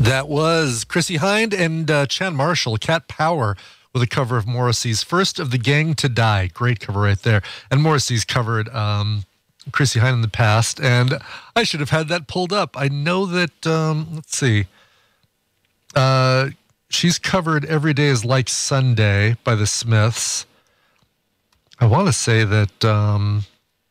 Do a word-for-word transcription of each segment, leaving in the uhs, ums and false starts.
That was Chrissie Hynde and uh, Chan Marshall, Cat Power, with a cover of Morrissey's First of the Gang to Die. Great cover right there. And Morrissey's covered um, Chrissie Hynde in the past, and I should have had that pulled up. I know that, um, let's see, uh, she's covered Every Day is Like Sunday by the Smiths. I want to say that, um,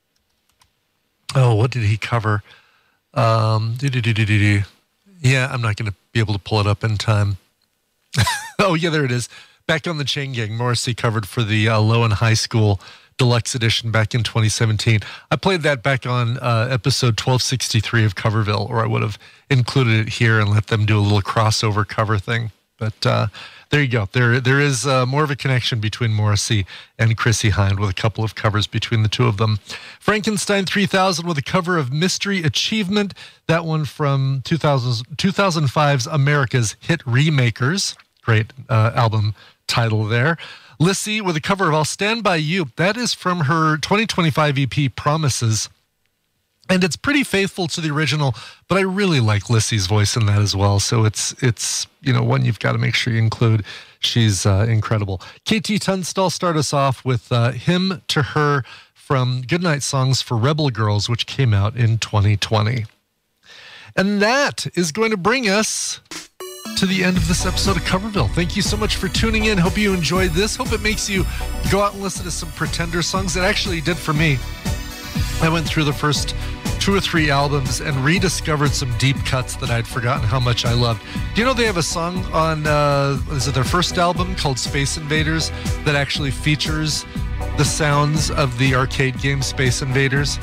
oh, what did he cover? Um, doo-doo-doo-doo-doo. Yeah, I'm not going to be able to pull it up in time. Oh, yeah, there it is. Back on the Chain Gang, Morrissey covered for the uh, Low and High School Deluxe Edition back in twenty seventeen. I played that back on uh, episode twelve sixty-three of Coverville, or I would have included it here and let them do a little crossover cover thing. But uh, there you go. There, there is uh, more of a connection between Morrissey and Chrissie Hynde, with a couple of covers between the two of them. Frankenstein three thousand with a cover of Mystery Achievement. That one from two thousand, two thousand five's America's Hit Remakers. Great uh, album title there. Lissy with a cover of I'll Stand By You. That is from her twenty twenty-five E P Promises. And it's pretty faithful to the original, but I really like Lissy's voice in that as well. So it's, it's you know, one you've got to make sure you include. She's uh, incredible. K T Tunstall start us off with uh, Hymn to Her from Goodnight Songs for Rebel Girls, which came out in twenty twenty. And that is going to bring us to the end of this episode of Coverville. Thank you so much for tuning in. Hope you enjoyed this. Hope it makes you go out and listen to some Pretender songs. It actually did for me. I went through the first two or three albums and rediscovered some deep cuts that I'd forgotten how much I loved. Do you know they have a song on, uh, is it their first album called Space Invaders that actually features the sounds of the arcade game Space Invaders?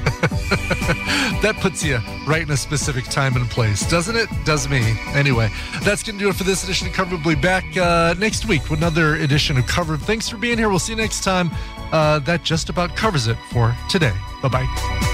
That puts you right in a specific time and place, doesn't it? Does me. Anyway, that's going to do it for this edition of Cover. We'll be back uh, next week with another edition of Cover. Thanks for being here. We'll see you next time. Uh, that just about covers it for today. Bye-bye.